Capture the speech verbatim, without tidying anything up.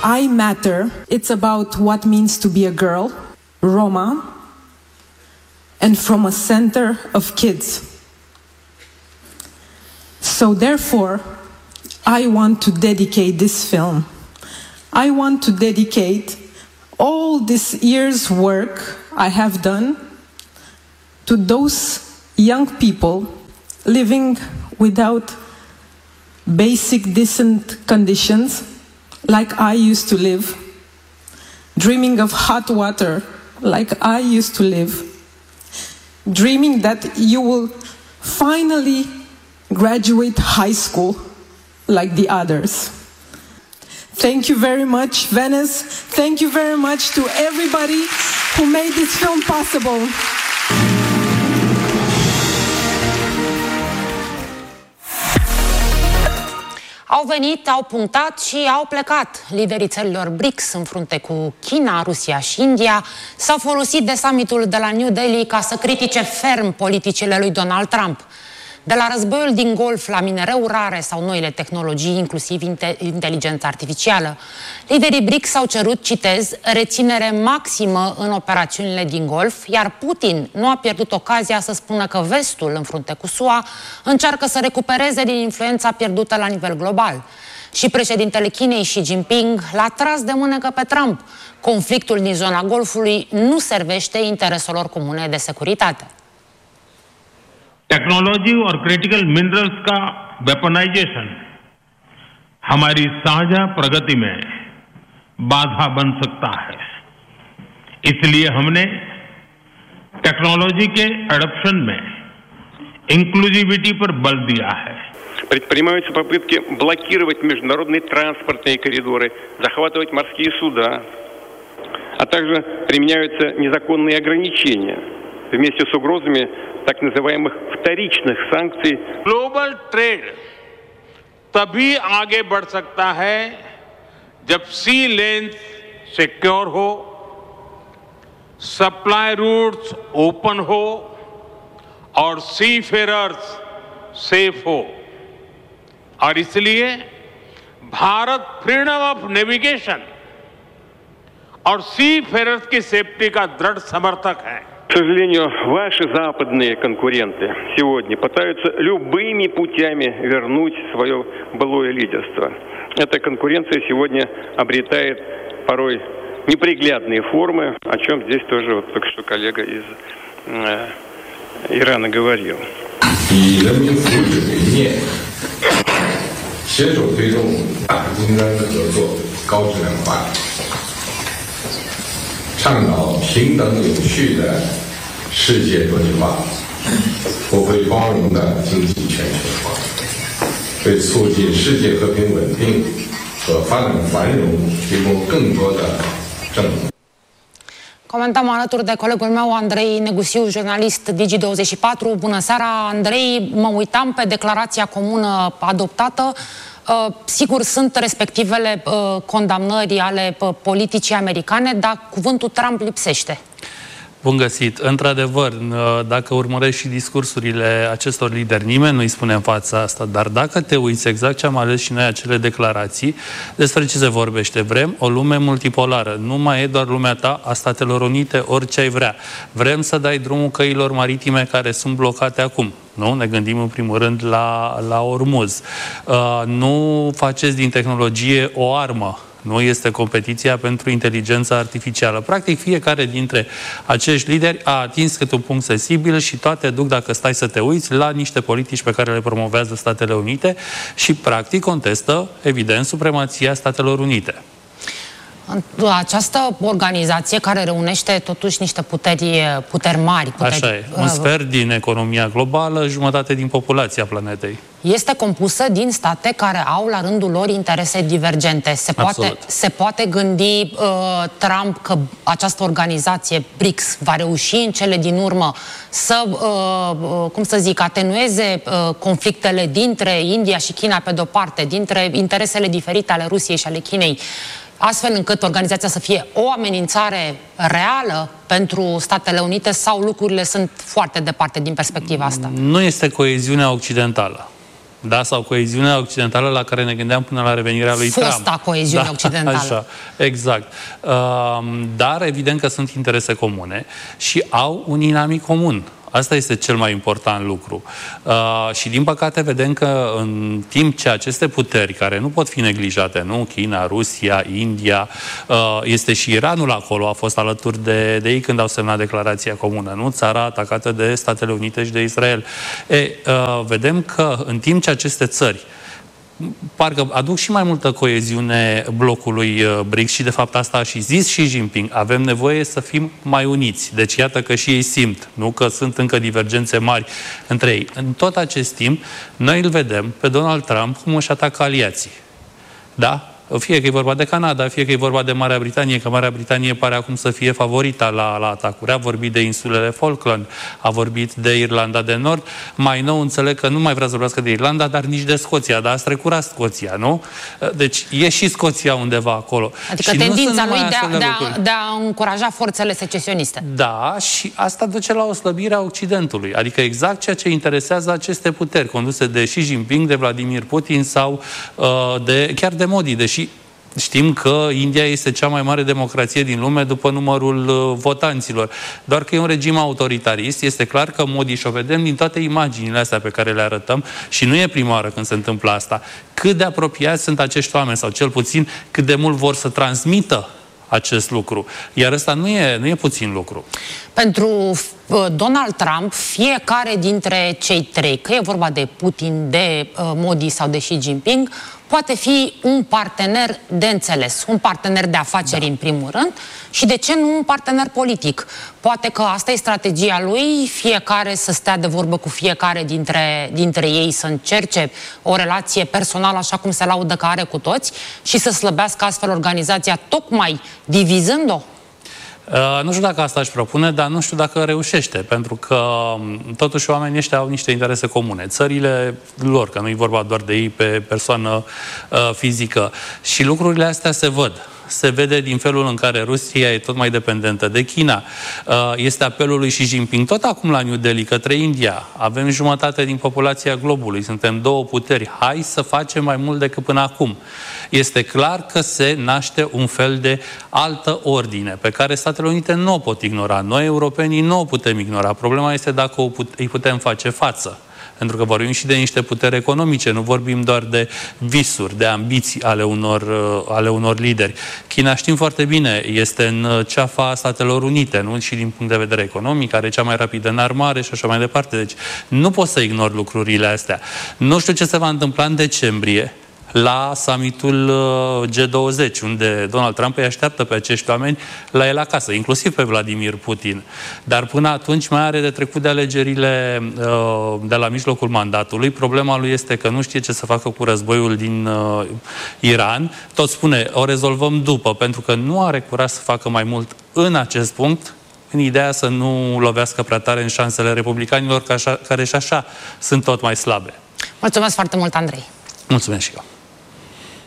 I Matter. It's about what means to be a girl, Roma, and from a center of kids. So therefore, I want to dedicate this film. I want to dedicate all this year's work I have done to those young people living without basic decent conditions like I used to live, dreaming of hot water like I used to live, dreaming that you will finally graduate high school like the others. Thank you very much, Venice. Thank you very much to everybody who made this film possible. Au venit, au punctat și au plecat. Liderii țărilor B R I C S în frunte cu China, Rusia și India s-au folosit de summitul de la New Delhi ca să critique ferm politicile lui Donald Trump. De la războiul din Golf la minereu rare sau noile tehnologii, inclusiv inteligența artificială, liderii B R I C S au cerut, citez, reținere maximă în operațiunile din Golf, iar Putin nu a pierdut ocazia să spună că vestul, în frunte cu S U A, încearcă să recupereze din influența pierdută la nivel global. Și președintele Chinei, Xi Jinping, l-a tras de mânecă pe Trump. Conflictul din zona Golfului nu servește intereselor comune de securitate. Technology और critical minerals का वेपनाइजेशन हमारी साझा प्रगति में बाधा बन सकता है। इसलिए हमने टेक्नोलॉजी के एडॉप्शन में इंक्लूसिविटी पर बल दिया है। Предпринимаются попытки блокировать международные транспортные коридоры, захватывать морские суда, а также применяются незаконные ограничения вместе с угрозами так называемых вторичных санкций. ग्लोबल ट्रेड तभी आगे बढ़ सकता है जब सी लेन सिक्योर हो, सप्लाई रूट्स ओपन हो और सी फेरर्स सेफ हो। और इसलिए भारत फ्रीडम ऑफ नेविगेशन और सी फेरर्स की सेफ्टी का दृढ़ समर्थक है। К сожалению, ваши западные конкуренты сегодня пытаются любыми путями вернуть свое былое лидерство. Эта конкуренция сегодня обретает порой неприглядные формы, о чем здесь тоже вот только что коллега из э, Ирана говорил. 以人民福祉为念，携手推动大金砖合作高质量发展。 倡导平等有序的世界多极化，普惠包容的经济全球化，为促进世界和平稳定和发展繁荣提供更多的正能量。 Comentam alături de colegul meu, Andrei Negusiu, jurnalist Digi douăzeci și patru. Bună seara, Andrei! Mă uitam pe declarația comună adoptată. Uh, sigur, sunt respectivele uh, condamnări ale uh, politicii americane, dar cuvântul Trump lipsește. Bun găsit. Într-adevăr, dacă urmărești și discursurile acestor lideri, nimeni nu-i spune în fața asta, dar dacă te uiți exact ce am ales și noi acele declarații, despre ce se vorbește? Vrem o lume multipolară. Nu mai e doar lumea ta, a Statelor Unite, orice ai vrea. Vrem să dai drumul căilor maritime care sunt blocate acum. Nu? Ne gândim în primul rând la, la Ormuz. Uh, nu faceți din tehnologie o armă. Nu este competiția pentru inteligența artificială. Practic, fiecare dintre acești lideri a atins câte un punct sensibil și toate duc, dacă stai să te uiți, la niște politici pe care le promovează Statele Unite și, practic, contestă, evident, supremația Statelor Unite. Această organizație care reunește totuși niște puteri, puteri mari. Puteri, Așa e. Un sfert din economia globală, jumătate din populația planetei. Este compusă din state care au la rândul lor interese divergente. Se poate, se poate gândi uh, Trump că această organizație B R I C S va reuși în cele din urmă să, uh, cum să zic, atenueze uh, conflictele dintre India și China pe de-o parte, dintre interesele diferite ale Rusiei și ale Chinei, astfel încât organizația să fie o amenințare reală pentru Statele Unite, sau lucrurile sunt foarte departe din perspectiva asta? Nu este coeziunea occidentală. Da, sau coeziunea occidentală la care ne gândeam până la revenirea lui Trump. Fosta coeziune da, occidentală. Așa, exact. Dar evident că sunt interese comune și au un inamic comun. Asta este cel mai important lucru. Uh, și din păcate vedem că în timp ce aceste puteri, care nu pot fi neglijate, nu? China, Rusia, India, uh, este și Iranul acolo, a fost alături de, de ei când au semnat declarația comună, nu? Țara atacată de Statele Unite și de Israel. E, uh, vedem că în timp ce aceste țări parcă aduc și mai multă coeziune blocului B R I C S și de fapt asta a și zis Xi Jinping. Avem nevoie să fim mai uniți. Deci iată că și ei simt, nu că sunt încă divergențe mari între ei. În tot acest timp, noi îl vedem pe Donald Trump cum își atacă aliații. Da? Fie că e vorba de Canada, fie că e vorba de Marea Britanie, că Marea Britanie pare acum să fie favorita la, la atacuri. A vorbit de insulele Falkland, a vorbit de Irlanda de Nord. Mai nou înțeleg că nu mai vrea să vorbească de Irlanda, dar nici de Scoția, dar a strecurat Scoția, nu? Deci e și Scoția undeva acolo. Adică și tendința lui de a, de, a, de a încuraja forțele secesioniste. Da, și asta duce la o slăbire a Occidentului. Adică exact ceea ce interesează aceste puteri, conduse de Xi Jinping, de Vladimir Putin sau uh, de, chiar de Modi, deși știm că India este cea mai mare democrație din lume după numărul uh, votanților. Doar că e un regim autoritarist. Este clar că Modi, și o vedem din toate imaginile astea pe care le arătăm, și nu e prima oară când se întâmplă asta, cât de apropiați sunt acești oameni, sau cel puțin cât de mult vor să transmită acest lucru. Iar ăsta nu e, nu e puțin lucru. Pentru Donald Trump, fiecare dintre cei trei, că e vorba de Putin, de uh, Modi sau de Xi Jinping, poate fi un partener de înțeles, un partener de afaceri, da, în primul rând, și de ce nu un partener politic? Poate că asta e strategia lui, fiecare să stea de vorbă cu fiecare dintre, dintre ei, să încerce o relație personală, așa cum se laudă că are cu toți, și să slăbească astfel organizația, tocmai divizând-o? Uh, nu știu dacă asta își propune, dar nu știu dacă reușește, pentru că totuși oamenii ăștia au niște interese comune. Țările lor, că nu e vorba doar de ei pe persoană uh, fizică. Și lucrurile astea se văd. Se vede din felul în care Rusia e tot mai dependentă de China. Este apelul lui Xi Jinping tot acum la New Delhi către India. Avem jumătate din populația globului. Suntem două puteri. Hai să facem mai mult decât până acum. Este clar că se naște un fel de altă ordine pe care Statele Unite nu o pot ignora. Noi, europenii, nu o putem ignora. Problema este dacă o put- îi putem face față. Pentru că vorbim și de niște puteri economice, nu vorbim doar de visuri, de ambiții ale unor, ale unor lideri. China, știm foarte bine, este în ceafa Statelor Unite, nu? Și din punct de vedere economic, are cea mai rapidă înarmare și așa mai departe. Deci nu poți să ignori lucrurile astea. Nu știu ce se va întâmpla în decembrie la summitul G douăzeci, unde Donald Trump îi așteaptă pe acești oameni la el acasă, inclusiv pe Vladimir Putin. Dar până atunci mai are de trecut de alegerile uh, de la mijlocul mandatului. Problema lui este că nu știe ce să facă cu războiul din uh, Iran. Tot spune, o rezolvăm după, pentru că nu are curaj să facă mai mult în acest punct, în ideea să nu lovească prea tare în șansele republicanilor, care și așa sunt tot mai slabe. Mulțumesc foarte mult, Andrei! Mulțumesc și eu!